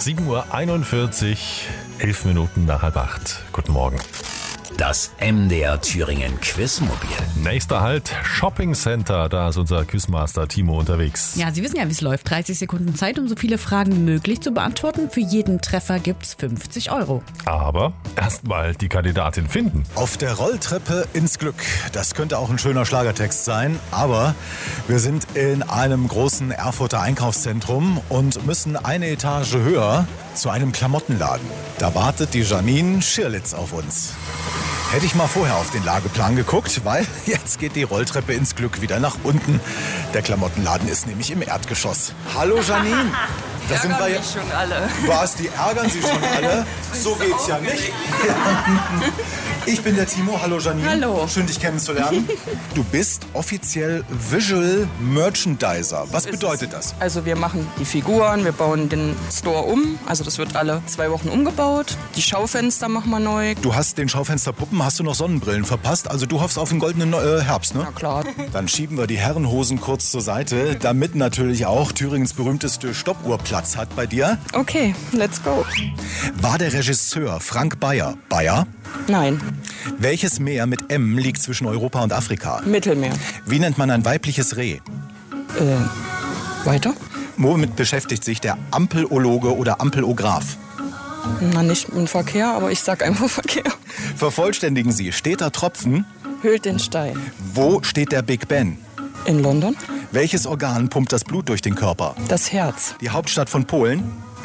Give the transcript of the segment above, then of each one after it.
7:41 Uhr, 11 Minuten nach 7:30. Guten Morgen. Das MDR Thüringen Quizmobil. Nächster Halt, Shopping Center. Da ist unser Quizmaster Timo unterwegs. Ja, Sie wissen ja, wie es läuft. 30 Sekunden Zeit, um so viele Fragen wie möglich zu beantworten. Für jeden Treffer gibt's 50 €. Aber erstmal die Kandidatin finden. Auf der Rolltreppe ins Glück. Das könnte auch ein schöner Schlagertext sein. Aber wir sind in einem großen Erfurter Einkaufszentrum und müssen eine Etage höher zu einem Klamottenladen. Da wartet die Janine Schirlitz auf uns. Hätte ich mal vorher auf den Lageplan geguckt, weil jetzt geht die Rolltreppe ins Glück wieder nach unten. Der Klamottenladen ist nämlich im Erdgeschoss. Hallo Janine. Da sind wir jetzt schon alle. Was, die ärgern Sie schon alle? So geht's ja nicht. Ich bin der Timo. Hallo Janine. Hallo. Schön, dich kennenzulernen. Du bist offiziell Visual Merchandiser. Was bedeutet das? Also wir machen die Figuren, wir bauen den Store um. Also das wird alle 2 Wochen umgebaut. Die Schaufenster machen wir neu. Du hast den Schaufensterpuppen, hast du noch Sonnenbrillen verpasst? Also du hoffst auf den goldenen Herbst, ne? Na klar. Dann schieben wir die Herrenhosen kurz zur Seite, damit natürlich auch Thüringens berühmteste Stoppuhr Platz hat bei dir. Okay, let's go. War der Regisseur Frank Bayer Bayer? Nein, Welches Meer mit M liegt zwischen Europa und Afrika? Mittelmeer. Wie nennt man ein weibliches Reh? Weiter? Womit beschäftigt sich der Ampelologe oder Ampelograph? Na, nicht mit dem Verkehr, aber ich sag einfach Verkehr. Vervollständigen Sie. Steter Tropfen. Höhlt den Stein. Wo steht der Big Ben? In London? Welches Organ pumpt das Blut durch den Körper? Das Herz. Die Hauptstadt von Polen?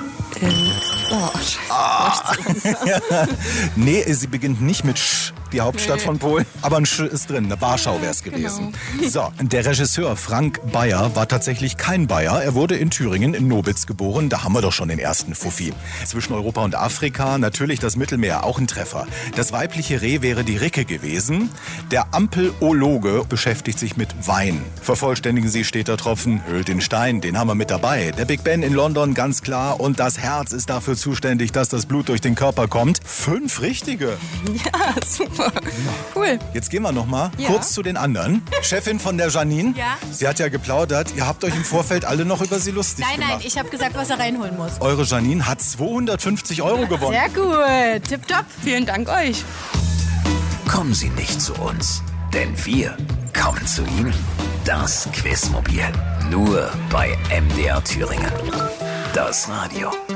Nee, sie beginnt nicht mit Sch, die Hauptstadt von Polen. Aber ein Sch ist drin, eine Warschau wäre es gewesen. So, der Regisseur Frank Bayer war tatsächlich kein Bayer. Er wurde in Thüringen, in Nobitz geboren. Da haben wir doch schon den ersten Fuffi. Zwischen Europa und Afrika, natürlich das Mittelmeer, auch ein Treffer. Das weibliche Reh wäre die Ricke gewesen. Der Ampelologe beschäftigt sich mit Wein. Vervollständigen Sie, Steter Tropfen, höhlt den Stein, den haben wir mit dabei. Der Big Ben in London, ganz klar. Und das Herz ist dafür zuständig, dass das Blut durch den Körper kommt. 5 richtige. Ja, super. Cool. Jetzt gehen wir noch mal kurz zu den anderen. Chefin von der Janine, Ja? sie hat ja geplaudert. Ihr habt euch im Vorfeld alle noch über sie lustig Nein, gemacht. ich habe gesagt, was er reinholen muss. Eure Janine hat 250 € gewonnen. Sehr gut. Tipptopp. Vielen Dank euch. Kommen Sie nicht zu uns, denn wir kommen zu Ihnen. Das Quizmobil. Nur bei MDR Thüringen. Das Radio.